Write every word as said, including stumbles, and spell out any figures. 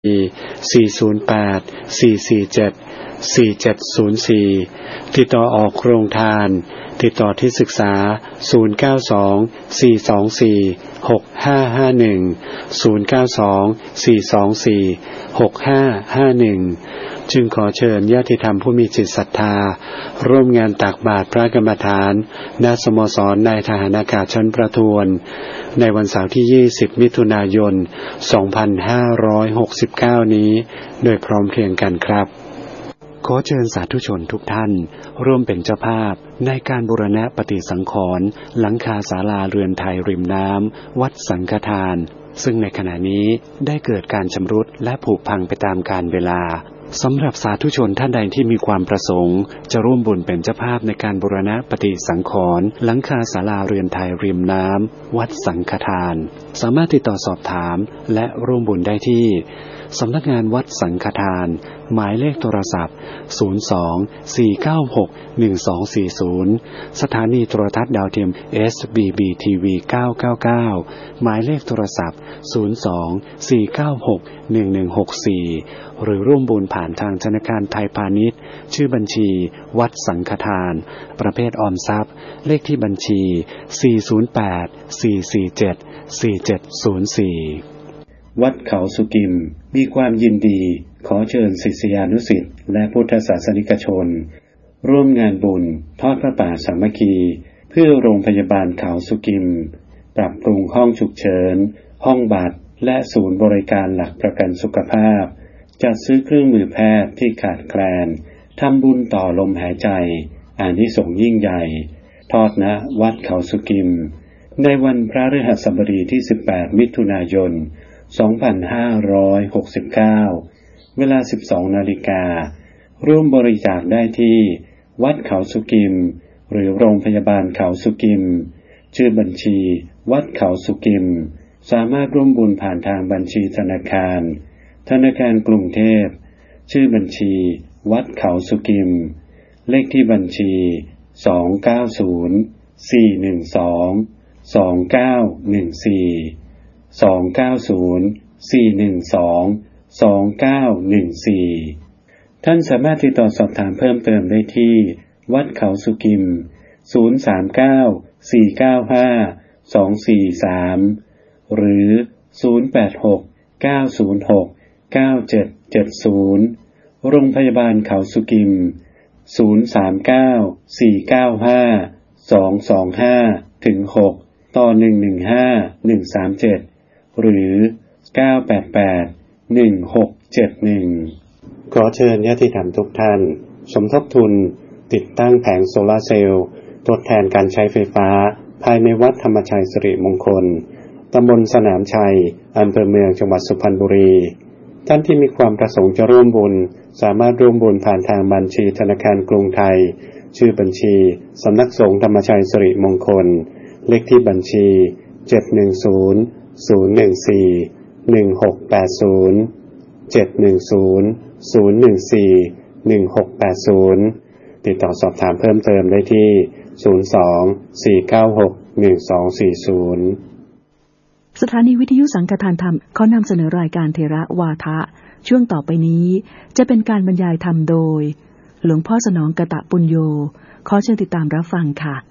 สี่ ศูนย์ แปด สี่ สี่ เจ็ด สี่ เจ็ด ศูนย์ สี่ติดต่อออกโรงทานติดต่อที่ศึกษาศูนย์ เก้า สอง สี่ สอง สี่ หก ห้า ห้า หนึ่ง ศูนย์ เก้า สอง สี่ สอง สี่ หก ห้า ห้า หนึ่งจึงขอเชิญญาติธรรมผู้มีจิตศรัทธาร่วมงานตักบาตรพระกรรมฐานณสโมสรนายทหารอากาศชั้นประทวนในวันเสาร์ที่ยี่สิบมิถุนายนสองพันห้าร้อยหกสิบเก้านี้โดยพร้อมเพรียงกันครับขอเชิญสาธุชนทุกท่านร่วมเป็นเจ้าภาพในการบูรณะปฏิสังขรณ์หลังคาศาลาเรือนไทยริมน้ำวัดสังฆทานซึ่งในขณะนี้ได้เกิดการชำรุดและผุพังไปตามกาลเวลาสำหรับสาธุชนท่านใดที่มีความประสงค์จะร่วมบุญเป็นเจ้าภาพในการบูรณะปฏิสังขรณ์หลังคาศาลาเรือนไทยริมน้ำวัดสังฆทานสามารถติดต่อสอบถามและร่วมบุญได้ที่สำนักงานวัดสังฆทานหมายเลขโทรศัพท์ศูนย์ สอง สี่ เก้า หก หนึ่ง สอง สี่ ศูนย์สถานีโทรทัศน์ดาวเทียม เอส บี บี ที วี เก้า เก้า เก้าหมายเลขโทรศัพท์ศูนย์ สอง สี่ เก้า หก หนึ่ง หนึ่ง หก สี่หรือร่วมบุญผ่านทางธนาคารไทยพาณิชย์ชื่อบัญชีวัดสังฆทานประเภทออมทรัพย์เลขที่บัญชีสี่ ศูนย์ แปด สี่ สี่ เจ็ด สี่ เจ็ด ศูนย์ สี่วัดเขาสุกิมมีความยินดีขอเชิญศิษยานุศิษย์และพุทธศาสนิกชนร่วมงานบุญทอดพระป่าสามัคคีเพื่อโรงพยาบาลเขาสุกิมปรับปรุงห้องฉุกเฉินห้องบัตรและศูนย์บริการหลักประกันสุขภาพจัดซื้อเครื่องมือแพทย์ที่ขาดแคลนทำบุญต่อลมหายใจอานิสงส์ยิ่งใหญ่ทอดณวัดเขาสุกิมในวันพฤหัสบดีที่สิบแปดมิถุนายนสองพันห้าร้อยหกสิบเก้าเวลา สิบสองนาฬิการ่วมบริจาคได้ที่วัดเขาสุกิมหรือโรงพยาบาลเขาสุกิมชื่อบัญชีวัดเขาสุกิมสามารถร่วมบุญผ่านทางบัญชีธนาคารธนาคารกรุงเทพชื่อบัญชีวัดเขาสุกิมเลขที่บัญชีสอง เก้า ศูนย์ สี่ หนึ่ง สอง สอง เก้า หนึ่ง สี่สอง เก้า ศูนย์ สี่ หนึ่ง สอง สอง เก้า หนึ่ง สี่ท่านสามารถติดต่อสอบถามเพิ่มเติมได้ที่วัดเขาสุกิมศูนย์ สาม เก้า สี่ เก้า ห้า สอง สี่ สามหรือศูนย์ แปด หก เก้า ศูนย์ หก เก้า เจ็ด เจ็ด ศูนย์โรงพยาบาลเขาสุกิมศูนย์ สาม เก้า สี่ เก้า ห้า สอง สอง ห้า ถึง หกต่อหนึ่ง หนึ่ง ห้า หนึ่ง สาม เจ็ดหรือเก้า แปด แปด หนึ่ง หก เจ็ด หนึ่งขอเชิญญาติธรรมทุกท่านสมทบทุนติดตั้งแผงโซลาร์เซลล์ทดแทนการใช้ไฟฟ้าภายในวัดธรรมชัยสิริมงคลตำบลสนามชัยอำเภอเมืองจังหวัดสุพรรณบุรีท่านที่มีความประสงค์จะร่วมบุญสามารถร่วมบุญผ่านทางบัญชีธนาคารกรุงไทยชื่อบัญชีสำนักสงฆ์ธรรมชัยสิริมงคลเลขที่บัญชีเจ็ด หนึ่ง ศูนย์ ศูนย์ หนึ่ง สี่ หนึ่ง หก แปด ศูนย์ เจ็ด หนึ่ง ศูนย์ ศูนย์ หนึ่ง สี่ หนึ่ง หก แปด ศูนย์ติดต่อสอบถามเพิ่มเติมได้ที่ศูนย์ สอง สี่ เก้า หก หนึ่ง สอง สี่ศูนย์สถานีวิทยุสังฆทานธรรมเขานำเสนอรายการเทระวาทะช่วงต่อไปนี้จะเป็นการบรรยายธรรมโดยหลวงพ่อสนองกตปุญโญขอเชิญติดตามรับฟังค่ะ